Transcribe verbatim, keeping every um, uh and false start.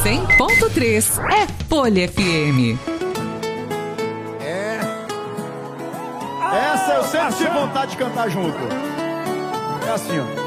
cem ponto três é Folha F M. É. Essa eu sempre tive vontade de cantar junto. É assim, ó.